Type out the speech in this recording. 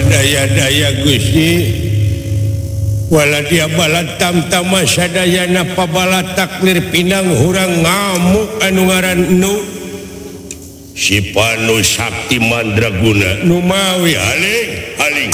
daya-daya Gustiwala dia balat tamtama sadayana pabala taklir pinang hurang ngamuk anu ngaran Nu si Panu Sakti Mandraguna Numawi aling